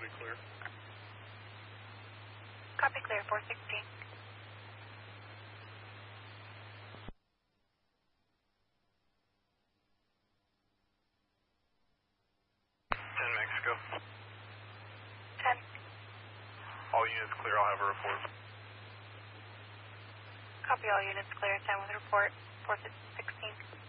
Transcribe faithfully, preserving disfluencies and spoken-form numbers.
be clear. Copy clear, four sixteen. ten Mexico. ten. All units clear, I'll have a report. Copy all units clear, ten with report, four sixteen.